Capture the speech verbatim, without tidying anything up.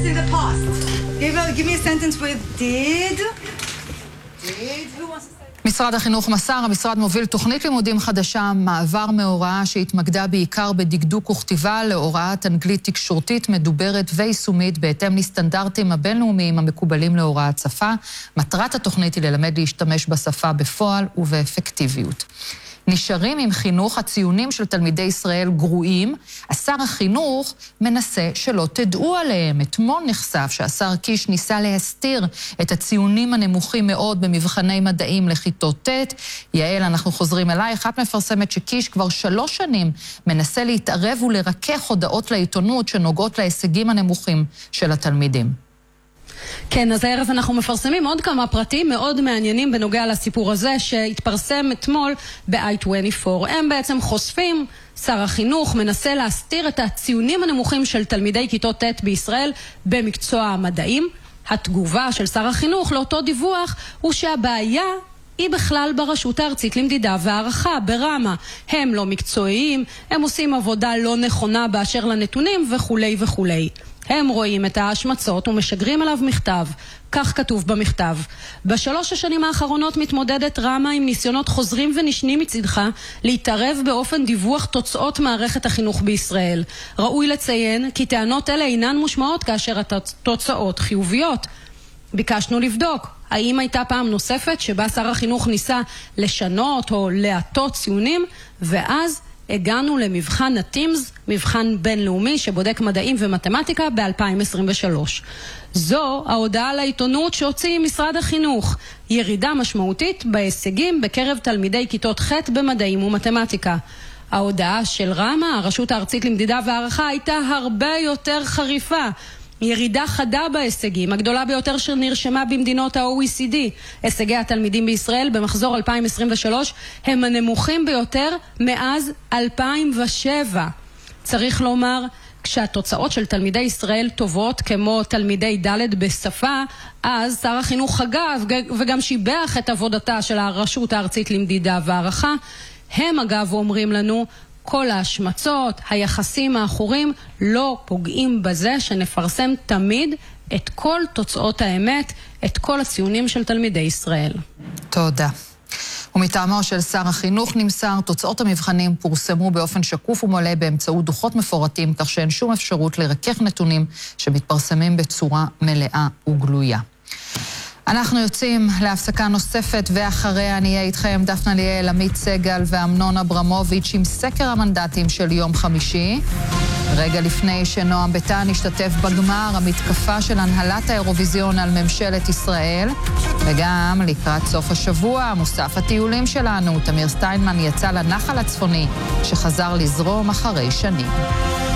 in the past. Give, a, give me a sentence with did. Did. Who wants to say? משרד החינוך מסר, המשרד מוביל תוכנית לימודים חדשה, מעבר מהוראה שהתמקדה בעיקר בדקדוק וכתיבה להוראת אנגלית תקשורתית מדוברת ויישומית בהתאם לסטנדרטים הבינלאומיים המקובלים להוראת שפה. מטרת התוכנית היא ללמד להשתמש בשפה בפועל ובאפקטיביות. נשארים עם חינוך, הציונים של תלמידי ישראל גרועים. השר החינוך מנסה שלא תדעו עליהם. אתמול נחשף שהשר קיש ניסה להסתיר את הציונים הנמוכים מאוד במבחני מדעים לכיתות ט'. יעל, אנחנו חוזרים אלייך. את מפרסמת שקיש כבר שלוש שנים מנסה להתערב ולרכך הודעות לעיתונות שנוגעות להישגים הנמוכים של התלמידים. כן, אז הערב אנחנו מפרסמים עוד כמה פרטים מאוד מעניינים בנוגע לסיפור הזה שהתפרסם אתמול ב-איי עשרים וארבע. הם בעצם חושפים, שר החינוך מנסה להסתיר את הציונים הנמוכים של תלמידי כיתות ט' בישראל במקצוע המדעים. התגובה של שר החינוך לאותו דיווח הוא שהבעיה היא בכלל ברשות הארצית למדידה והערכה, ברמה. הם לא מקצועיים, הם עושים עבודה לא נכונה באשר לנתונים וכו' וכו'. הם רואים את ההשמצות ומשגרים עליו מכתב. כך כתוב במכתב. בשלוש השנים האחרונות מתמודדת רמה עם ניסיונות חוזרים ונשנים מצדך להתערב באופן דיווח תוצאות מערכת החינוך בישראל. ראוי לציין כי טענות אלה אינן מושמעות כאשר התוצאות חיוביות. ביקשנו לבדוק האם הייתה פעם נוספת שבה שר החינוך ניסה לשנות או להטות ציונים, ואז הגענו למבחן הטימס, מבחן בינלאומי שבודק מדעים ומתמטיקה ב-אלפיים עשרים ושלוש. זו ההודעה לעיתונות שהוציא משרד החינוך. ירידה משמעותית בהישגים בקרב תלמידי כיתות ח' במדעים ומתמטיקה. ההודעה של רמה, הרשות הארצית למדידה והערכה, הייתה הרבה יותר חריפה. ירידה חדה בהישגים, הגדולה ביותר שנרשמה במדינות ה-או אי סי די. הישגי התלמידים בישראל במחזור אלפיים עשרים ושלוש הם הנמוכים ביותר מאז אלפיים ושבע. צריך לומר, כשהתוצאות של תלמידי ישראל טובות כמו תלמידי ד' בשפה, אז שר החינוך חגב וגם שיבח את עבודתה של הרשות הארצית למדידה והערכה. הם אגב אומרים לנו, כל ההשמצות, היחסים האחורים לא פוגעים בזה שנפרסם תמיד את כל תוצאות האמת, את כל הציונים של תלמידי ישראל. תודה. ומטעמו של שר החינוך נמסר, תוצאות המבחנים פורסמו באופן שקוף ומלא באמצעות דוחות מפורטים, כך שאין שום אפשרות לרכך נתונים שמתפרסמים בצורה מלאה וגלויה. אנחנו יוצאים להפסקה נוספת, ואחריה נהיה איתכם דפנה ליאל, עמית סגל ואמנון אברמוביץ' עם סקר המנדטים של יום חמישי. רגע לפני שנועם ביטן השתתף בגמר המתקפה של הנהלת האירוויזיון על ממשלת ישראל, וגם לקראת סוף השבוע, מוסף הטיולים שלנו, תמיר סטיינמן יצא לנחל הצפוני שחזר לזרום אחרי שנים.